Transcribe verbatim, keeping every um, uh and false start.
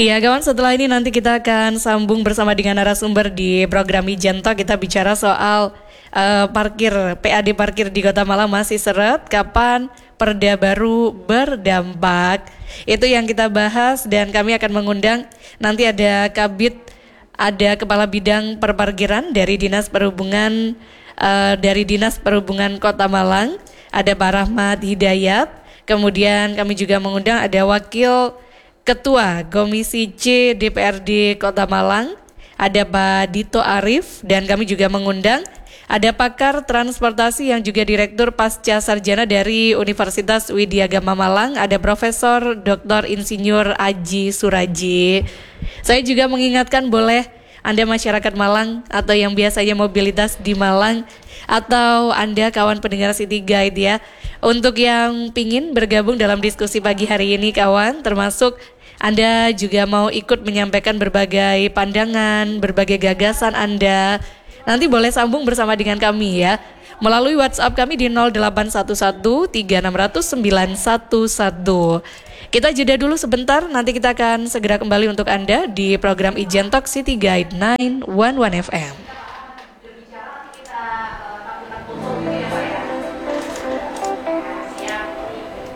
Iya kawan, setelah ini nanti kita akan sambung bersama dengan narasumber di program Ijen Talk. Kita bicara soal uh, parkir, P A D parkir di Kota Malang masih seret. Kapan Perda baru berdampak? Itu yang kita bahas dan kami akan mengundang nanti ada Kabid, ada Kepala Bidang Perparkiran dari Dinas Perhubungan uh, dari Dinas Perhubungan Kota Malang, ada Pak Rahmat Hidayat. Kemudian kami juga mengundang ada Wakil Ketua Komisi C D P R D Kota Malang, ada Pak Dito Arif, dan kami juga mengundang ada pakar transportasi yang juga Direktur Pasca Sarjana dari Universitas Widya Gama Malang, ada Profesor Doktor Insinyur Aji Suraji. Saya juga mengingatkan boleh Anda masyarakat Malang atau yang biasanya mobilitas di Malang atau Anda kawan pendengar City Guide ya, untuk yang pingin bergabung dalam diskusi pagi hari ini kawan, termasuk Anda juga mau ikut menyampaikan berbagai pandangan, berbagai gagasan Anda, nanti boleh sambung bersama dengan kami ya, melalui WhatsApp kami di nol delapan satu satu tiga enam nol nol sembilan satu satu. Kita jeda dulu sebentar, nanti kita akan segera kembali untuk Anda di program Ijen Talk City Guide sembilan satu satu F M.